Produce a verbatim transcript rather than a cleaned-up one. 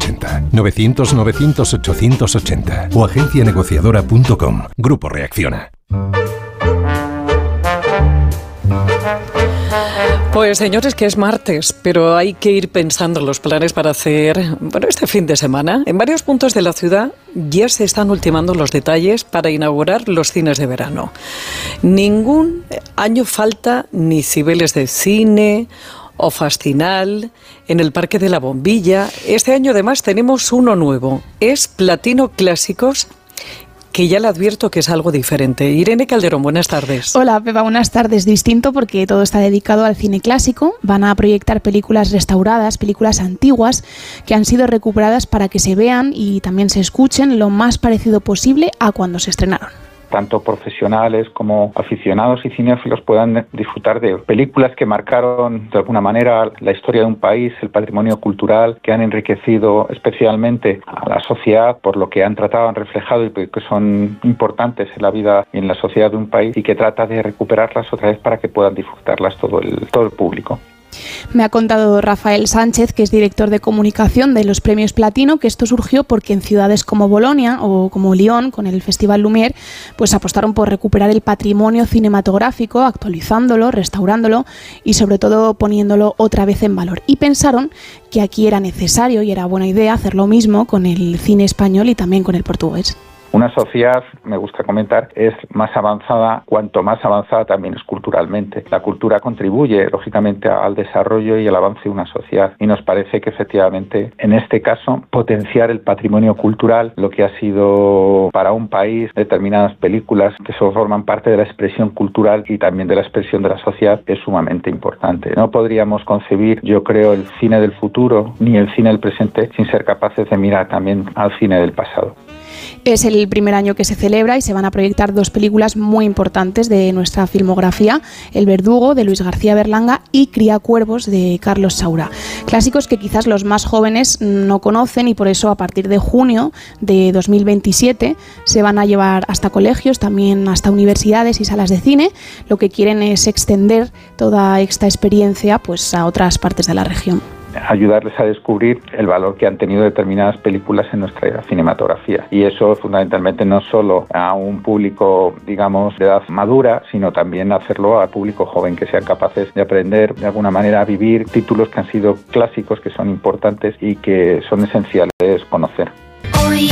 ochenta. novecientos novecientos ochocientos ochenta o agencia negociadora punto com. Grupo Reacciona. Pues señores, que es martes, pero hay que ir pensando en los planes para hacer, bueno, este fin de semana. En varios puntos de la ciudad ya se están ultimando los detalles para inaugurar los cines de verano. Ningún año falta ni Cibeles de Cine o Fascinal, en el Parque de la Bombilla. Este año además tenemos uno nuevo, es Platino Clásicos, que ya le advierto que es algo diferente. Irene Calderón, buenas tardes. Hola, Pepa, buenas tardes. Distinto porque todo está dedicado al cine clásico. Van a proyectar películas restauradas, películas antiguas que han sido recuperadas para que se vean y también se escuchen lo más parecido posible a cuando se estrenaron. Tanto profesionales como aficionados y cinéfilos puedan disfrutar de películas que marcaron de alguna manera la historia de un país, el patrimonio cultural, que han enriquecido especialmente a la sociedad por lo que han tratado, han reflejado y que son importantes en la vida y en la sociedad de un país, y que trata de recuperarlas otra vez para que puedan disfrutarlas todo el, todo el público. Me ha contado Rafael Sánchez, que es director de comunicación de los Premios Platino, que esto surgió porque en ciudades como Bolonia o como Lyon, con el Festival Lumière, pues apostaron por recuperar el patrimonio cinematográfico, actualizándolo, restaurándolo y sobre todo poniéndolo otra vez en valor. Y pensaron que aquí era necesario y era buena idea hacer lo mismo con el cine español y también con el portugués. Una sociedad, me gusta comentar, es más avanzada cuanto más avanzada también es culturalmente. La cultura contribuye, lógicamente, al desarrollo y al avance de una sociedad. Y nos parece que, efectivamente, en este caso, potenciar el patrimonio cultural, lo que ha sido para un país determinadas películas que forman parte de la expresión cultural y también de la expresión de la sociedad, es sumamente importante. No podríamos concebir, yo creo, el cine del futuro ni el cine del presente sin ser capaces de mirar también al cine del pasado. Es el primer año que se celebra y se van a proyectar dos películas muy importantes de nuestra filmografía: El Verdugo, de Luis García Berlanga, y Criacuervos, de Carlos Saura. Clásicos que quizás los más jóvenes no conocen, y por eso a partir de junio de dos mil veintisiete se van a llevar hasta colegios, también hasta universidades y salas de cine. Lo que quieren es extender toda esta experiencia pues a otras partes de la región. Ayudarles a descubrir el valor que han tenido determinadas películas en nuestra cinematografía. Y eso fundamentalmente no solo a un público, digamos, de edad madura, sino también hacerlo al público joven, que sean capaces de aprender de alguna manera a vivir títulos que han sido clásicos, que son importantes y que son esenciales conocer.